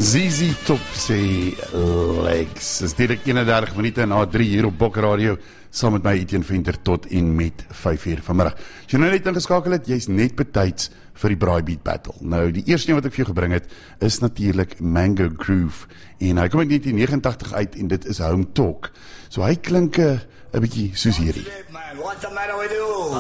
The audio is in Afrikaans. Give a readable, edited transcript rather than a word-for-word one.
ZZ Top sê Legs. Is direk 31 minute na 3 hier op Bok Radio, saam met my Etienne Venter tot en met 5 uur vanmiddag. As jy nou net ingeskakel het, jy's net betyds vir die Braaibeat Battle. Nou, die eerste een wat ek vir jou gebring het, is natuurlik Mango Groove. En hy kom uit 1989 uit en dit is Home Talk. So hy klink 'n bietjie soos hierdie. What's the matter with you?